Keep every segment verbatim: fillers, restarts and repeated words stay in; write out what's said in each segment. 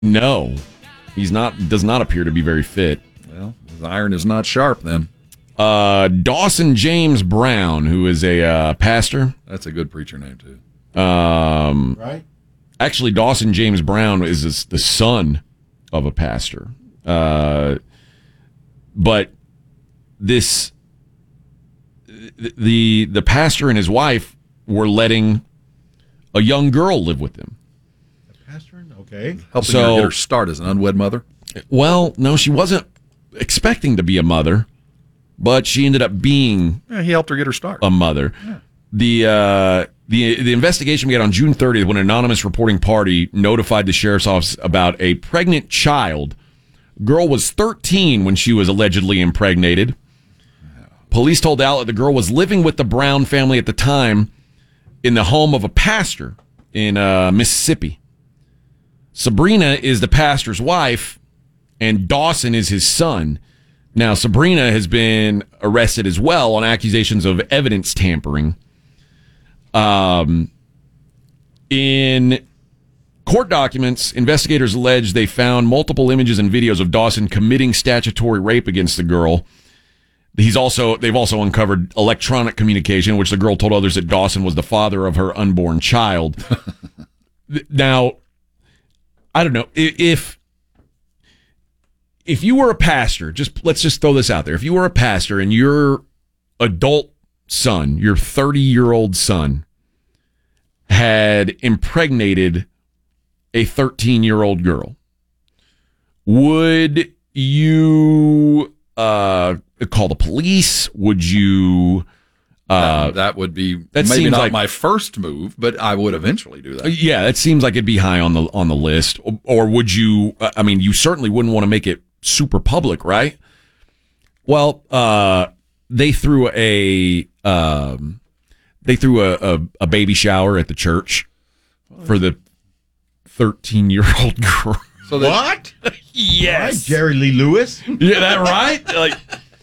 No, he's not. Does not appear to be very fit. Well, his iron is not sharp then. Uh, Dawson James Brown, who is a uh, pastor. That's a good preacher name too. Um, right. Actually, Dawson James Brown is the son of a pastor. Uh, but this, the the pastor and his wife were letting a young girl live with them. The pastor, okay. Helping So- her get her start as an unwed mother. Well, no, she wasn't expecting to be a mother, but she ended up being Yeah, he helped her get her start. a mother. Yeah. The uh, the the investigation began on June thirtieth when an anonymous reporting party notified the sheriff's office about a pregnant child. Girl was thirteen when she was allegedly impregnated. Police told Outlet the girl was living with the Brown family at the time in the home of a pastor in uh, Mississippi. Sabrina is the pastor's wife, and Dawson is his son. Now, Sabrina has been arrested as well on accusations of evidence tampering. Um, in court documents, investigators allege they found multiple images and videos of Dawson committing statutory rape against the girl. He's also they've also uncovered electronic communication, in which the girl told others that Dawson was the father of her unborn child. Now, I don't know if if you were a pastor. Just let's just throw this out there. If you were a pastor and your adult son, your thirty-year-old son, had impregnated a thirteen-year-old girl, would you uh, call the police? Would you? Uh, that, that would be that maybe seems not like- my first move, but I would eventually do that. Yeah, it seems like it'd be high on the on the list. Or, or would you? I mean, you certainly wouldn't want to make it super public, right? Well, uh, they threw a um, they threw a, a, a baby shower at the church for the thirteen-year-old girl. So that, What? Yes, Right, Jerry Lee Lewis. yeah, that right? Like,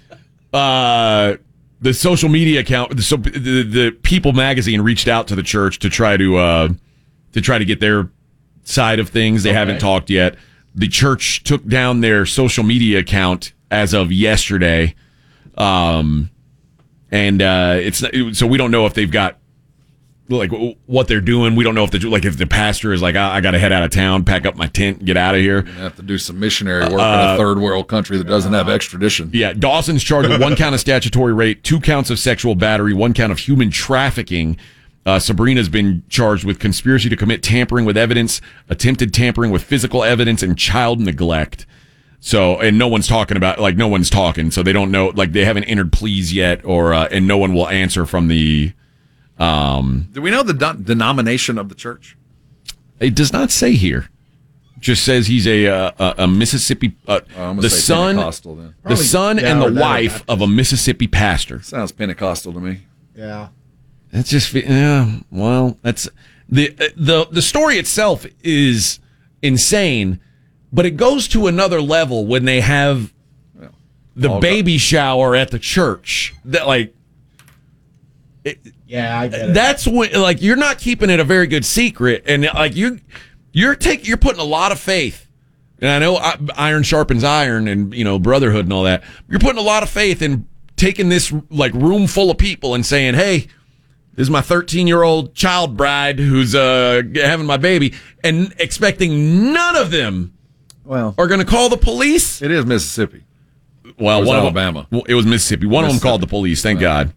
uh, the social media account, the, so the the People magazine reached out to the church to try to uh, to try to get their side of things. They Okay. haven't talked yet. The church took down their social media account as of yesterday, um, and uh, it's so we don't know if they've got like what they're doing. We don't know if the like if the pastor is like, I, I got to head out of town, pack up my tent, get out of here. you have to do some missionary work Uh, in a third world country that doesn't have extradition. Yeah, Dawson's charged with one count of statutory rape, two counts of sexual battery, one count of human trafficking. Uh, Sabrina's been charged with conspiracy to commit tampering with evidence, attempted tampering with physical evidence, and child neglect. So, and no one's talking about, like, no one's talking, so they don't know, like, they haven't entered pleas yet, or, uh, and no one will answer from the, um, Do we know the de- denomination of the church? it does not say here. Just says he's a, uh, a, a Mississippi, uh, Oh, I'm gonna the say son, Pentecostal then. the son yeah, and or the that or wife Baptist. of a Mississippi pastor. Sounds Pentecostal to me. Yeah. That's just yeah. Well, that's the the the story itself is insane, but it goes to another level when they have the all baby shower at the church. That like it, Yeah, I get it. that's when like you're not keeping it a very good secret, and like you you're taking you're putting a lot of faith. And I know I- iron sharpens iron, and you know brotherhood and all that. You're putting a lot of faith in taking this like room full of people and saying, "Hey, this is my thirteen-year-old child bride who's uh, having my baby," and expecting none of them Well, are going to call the police. it is Mississippi. Well, Or was one it of Alabama? them, well, it was Mississippi. One of them Mississippi. called the police. Thank God.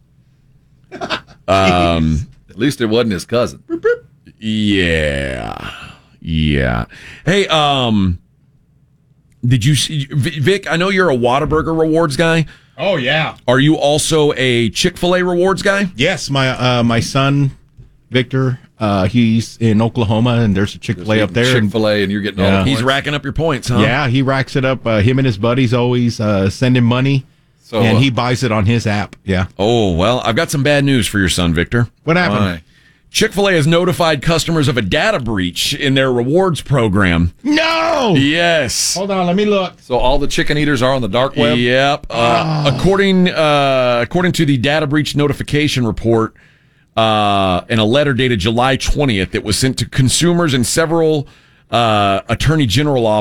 Um, At least it wasn't his cousin. yeah, yeah. Hey, um, did you see Vic? I know you're a Whataburger rewards guy. Oh yeah. Are you also a Chick-fil-A rewards guy? Yes, my uh, my son Victor, uh, he's in Oklahoma, and there's a Chick-fil-A up there. and- Chick-fil-A, and you're getting all Yeah. the He's points. racking up your points, huh? Yeah, he racks it up. Uh, him and his buddies always uh, send him money, So, and uh, he buys it on his app. Yeah. Oh, well, I've got some bad news for your son, Victor. What happened? Why? Chick-fil-A has notified customers of a data breach in their rewards program. No. Yes. Hold on, let me look. So all the chicken eaters are on the dark web? Yep. Uh, According uh, according to the data breach notification report, uh, in a letter dated July twentieth, it was sent to consumers in several uh, Attorney General